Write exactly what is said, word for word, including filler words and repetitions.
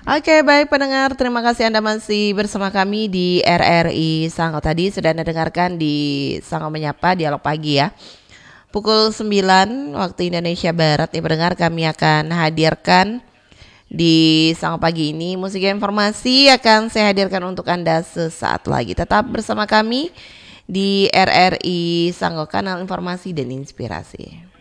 Oke, baik pendengar, terima kasih Anda masih bersama kami di R R I Sango. Tadi sudah Anda dengarkan di Sango Menyapa Dialog Pagi ya. Pukul sembilan waktu Indonesia Barat nih pendengar, kami akan hadirkan di Sango Pagi ini musik informasi akan saya hadirkan untuk Anda sesaat lagi. Tetap bersama kami di R R I Sango, kanal informasi dan inspirasi.